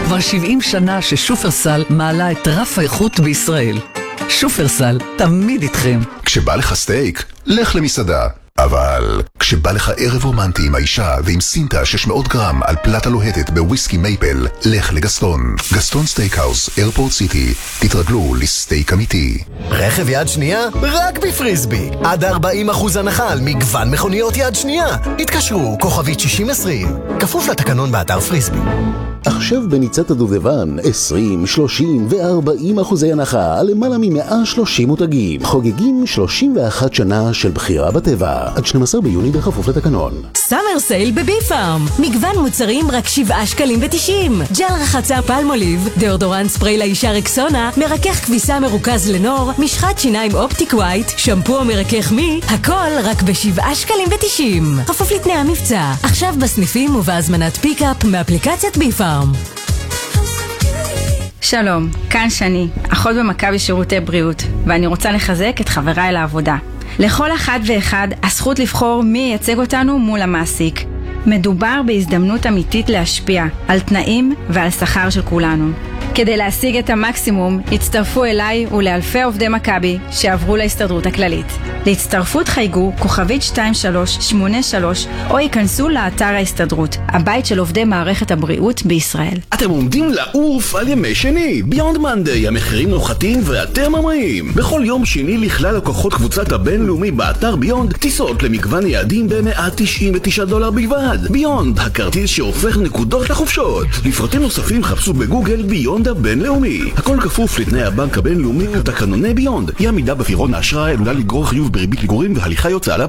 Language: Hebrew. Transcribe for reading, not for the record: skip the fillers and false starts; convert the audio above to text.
כבר 70 שנה ששופרסל מעלה את רף האיכות בישראל. שופרסל, תמיד איתכם. כשבא לך סטייק, לך למסעדה. אבל כשבא לך ערב רומנטי עם האישה ועם סינטה 600 גרם על פלטה לוהטת בוויסקי מייפל, לך לגסטון. גסטון סטייקהאוס, איירפורט סיטי. תתרגלו לסטייק אמיתי. רכב יד שנייה? רק בפריסבי. עד 40% הנחה על מגוון מכוניות יד שנייה. התקשרו, כוכבית 6020. כפוף לתקנון באתר פריסבי. עכשיו בניצת הדובדבן 20, 30 ו-40% הנחה על למעלה מ-130 מותגים. חוגגים 31 שנה של בחירה בטבע. עד 12 ביוני בכפוף לתקנון. סאמר סייל בבי-פארם. מגוון מוצרים רק 7 שקלים ו-90. ג'ל רחצה פלמוליב, דאודורנט ספרי לאישה רקסונה, מרכך כביסה מרוכז לנור, משחת שיניים אופטיק ווייט, שמפו מרכך מי, הכל רק ב7 שקלים ו-90. כפוף לתנאי המבצע. עכשיו בסניפים ובהזמנת פיקאפ מאפליקציית בי-פארם. שלום, כאן שני, אחות במכבי שירותי בריאות, ואני רוצה לחזק את חבריי לעבודה. לכל אחד ואחד הזכות לבחור מי ייצג אותנו מול המעסיק. מדובר בהזדמנות אמיתית להשפיע על תנאים ועל שכר של כולנו. כדי להשיג את המקסימום, הצטרפו אליי ולאלפי עובדי מכבי שעברו להסתדרות הכללית. להצטרפות חייגו כוכבית 2383 או ייכנסו לאתר ההסתדרות, הבית של עובדי מערכת הבריאות בישראל. אתם עומדים לעוף על ימי שני. ביונד מנדי, המחירים נוחתים ואתם ממריאים. בכל יום שני לכלל לקוחות קבוצת הבינלאומי באתר ביונד, טיסות למגוון יעדים ב$199 בלבד. ביונד, הכרטיס שהופך נקודות לחופשות. לפרטים נוספים חפשו בגוגל ביונד הבינלאומי. הכל כפוף לתנאי הבנק הבינלאומי ותקנוני ביונד. אי עמידה בפירעון האשראי עלולה לגרור חיוב בריבית פיגורים והליכה יוצאה